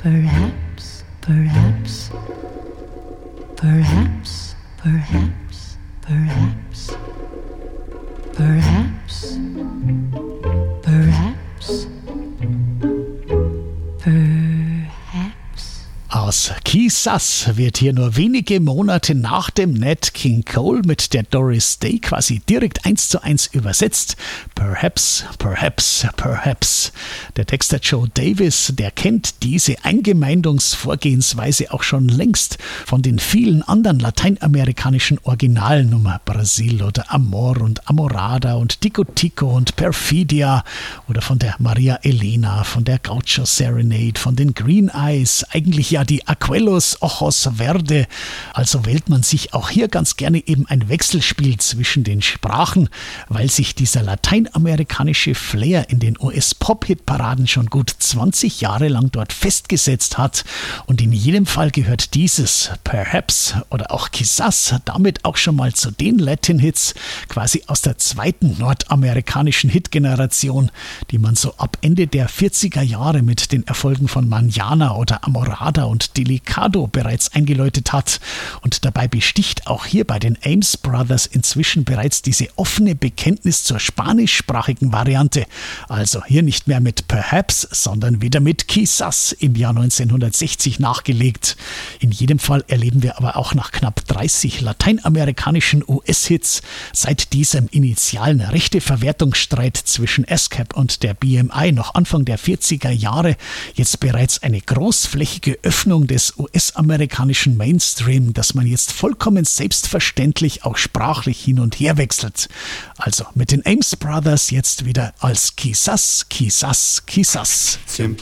Perhaps, perhaps, perhaps, perhaps, perhaps, perhaps, perhaps, perhaps. Aus Key Sus wird hier nur wenige Monate nach dem Nat King Cole mit der Doris Day quasi direkt 1:1 übersetzt. Perhaps, perhaps, perhaps. Der Texter Joe Davis, der kennt diese Eingemeindungsvorgehensweise auch schon längst von den vielen anderen lateinamerikanischen Originalen, Brasil oder Amor und Amorada und Tico Tico und Perfidia oder von der Maria Elena, von der Gaucho Serenade, von den Green Eyes, eigentlich ja die Aquelos Ojos Verde. Also wählt man sich auch hier ganz gerne eben ein Wechselspiel zwischen den Sprachen, weil sich dieser lateinamerikanische Flair in den US-Pop-Hit-Paraden schon gut 20 Jahre lang dort festgesetzt hat. Und in jedem Fall gehört dieses Perhaps oder auch Quizás damit auch schon mal zu den Latin-Hits quasi aus der zweiten nordamerikanischen Hitgeneration, die man so ab Ende der 40er Jahre mit den Erfolgen von Mañana oder Amorada und Delicado bereits eingeläutet hat. Und dabei besticht auch hier bei den Ames Brothers inzwischen bereits diese offene Bekenntnis zur spanischsprachigen Variante. Also hier nicht mehr mit Perhaps, sondern wieder mit Quizás im Jahr 1960 nachgelegt. In jedem Fall erleben wir aber auch nach knapp 30 lateinamerikanischen US-Hits seit diesem initialen Rechteverwertungsstreit zwischen ASCAP und der BMI noch Anfang der 40er Jahre jetzt bereits eine großflächige Öffnung des US-amerikanischen Mainstream, dass man jetzt vollkommen selbstverständlich auch sprachlich hin und her wechselt. Also mit den Ames Brothers jetzt wieder als Quizás, Quizás, Quizás. Siempre